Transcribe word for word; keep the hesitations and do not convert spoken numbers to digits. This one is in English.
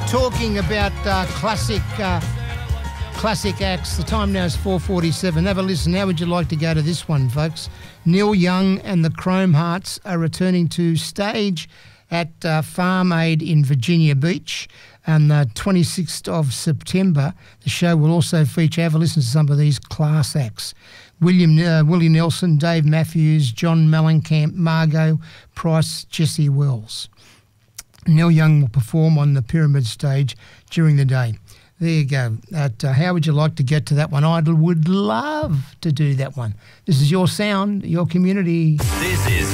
talking about uh, classic uh, classic acts. The time now is four forty-seven. Have a listen. How would you like to go to this one, folks? Neil Young and the Chrome Hearts are returning to stage at uh, Farm Aid in Virginia Beach on the twenty-sixth of September. The show will also feature, have a listen to some of these class acts. William uh, Willie Nelson, Dave Matthews, John Mellencamp, Margot Price, Jesse Wells. Neil Young will perform on the Pyramid stage during the day. There you go. At, uh, how would you like to get to that one? I would love to do that one. This is your sound, your community. This is